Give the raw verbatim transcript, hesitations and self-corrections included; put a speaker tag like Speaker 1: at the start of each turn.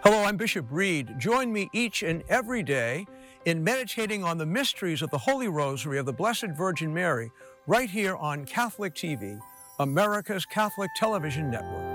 Speaker 1: Hello, I'm Bishop Reed. Join me each and every day in meditating on the mysteries of the Holy Rosary of the Blessed Virgin Mary right here on Catholic T V, America's Catholic Television Network.